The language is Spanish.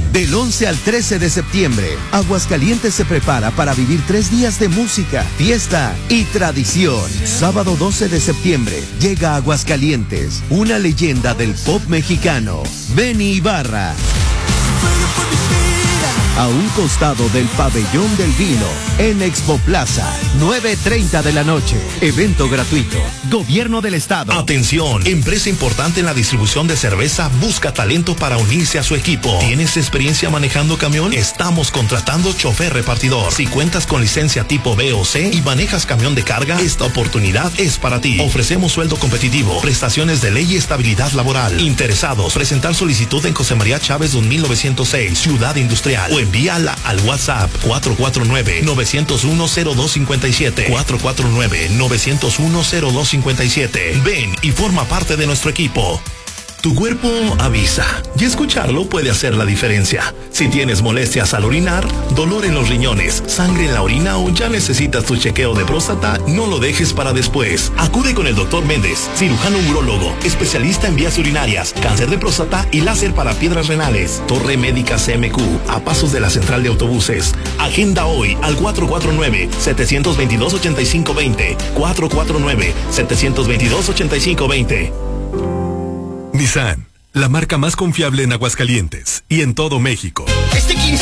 Del 11 al 13 de septiembre, Aguascalientes se prepara para vivir 3 días de música, fiesta y tradición. Sábado 12 de septiembre, llega a Aguascalientes, una leyenda del pop mexicano, Benny Ibarra. A un costado del Pabellón del Vino, en Expo Plaza, 9:30 de la noche. Evento gratuito. Gobierno del Estado. Atención, empresa importante en la distribución de cerveza busca talento para unirse a su equipo. ¿Tienes experiencia manejando camión? Estamos contratando chofer repartidor. Si cuentas con licencia tipo B o C y manejas camión de carga, esta oportunidad es para ti. Ofrecemos sueldo competitivo, prestaciones de ley y estabilidad laboral. Interesados, presentar solicitud en José María Chávez 2906, Ciudad Industrial, o envíala al WhatsApp 449-901-0257. 449-901-0257. Ven y forma parte de nuestro equipo. Tu cuerpo avisa y escucharlo puede hacer la diferencia. Si tienes molestias al orinar, dolor en los riñones, sangre en la orina o ya necesitas tu chequeo de próstata, no lo dejes para después. Acude con el Dr. Méndez, cirujano urólogo, especialista en vías urinarias, cáncer de próstata y láser para piedras renales. Torre Médica CMQ, a pasos de la central de autobuses. Agenda hoy al 449-722-8520. 449-722-8520. Nissan, la marca más confiable en Aguascalientes y en todo México.